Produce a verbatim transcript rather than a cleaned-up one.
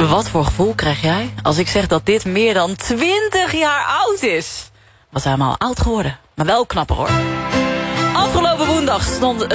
Wat voor gevoel krijg jij als ik zeg dat dit meer dan twintig jaar oud is? Wat zijn we al oud geworden, maar wel knapper hoor. Afgelopen woensdag stond